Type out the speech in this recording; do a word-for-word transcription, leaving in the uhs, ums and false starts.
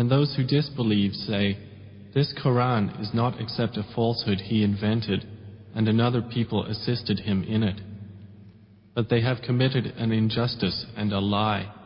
And those who disbelieve say, "This Quran is not except a falsehood he invented, and another people assisted him in it." But they have committed an injustice and a lie.